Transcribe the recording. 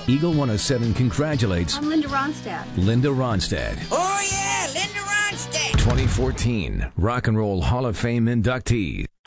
Eagle 107 congratulates I'm Linda Ronstadt. Linda Ronstadt, Oh, yeah, Linda Ronstadt. 2014 Rock and Roll Hall of Fame inductee.